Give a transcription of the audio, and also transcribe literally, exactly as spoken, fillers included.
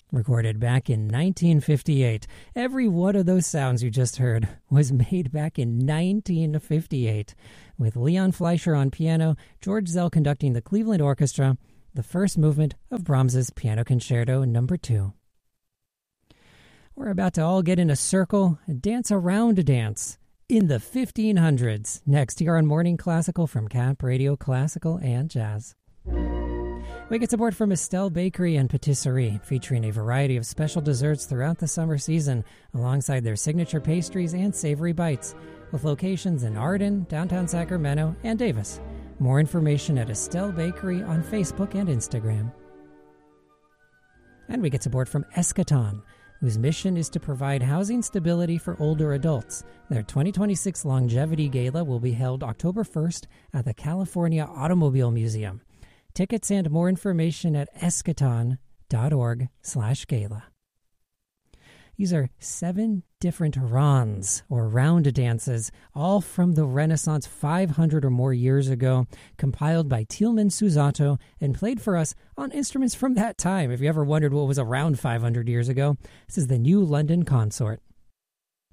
recorded back in nineteen fifty-eight. Every one of those sounds you just heard was made back in nineteen fifty-eight, with Leon Fleischer on piano, George Zell conducting the Cleveland Orchestra, the first movement of Brahms's Piano Concerto Number two. We're about to all get in a circle and dance around a dance in the fifteen hundreds, next here on Morning Classical from Cap Radio Classical and Jazz. We get support from Estelle Bakery and Patisserie, featuring a variety of special desserts throughout the summer season, alongside their signature pastries and savory bites, with locations in Arden, downtown Sacramento, and Davis. More information at Estelle Bakery on Facebook and Instagram. And we get support from Eschaton, whose mission is to provide housing stability for older adults. Their twenty twenty-six Longevity Gala will be held October first at the California Automobile Museum. Tickets and more information at eschaton.org slash gala. These are seven different ronds, or round dances, all from the Renaissance five hundred or more years ago, compiled by Tielemann Susato and played for us on instruments from that time. If you ever wondered what was around five hundred years ago, this is the New London Consort.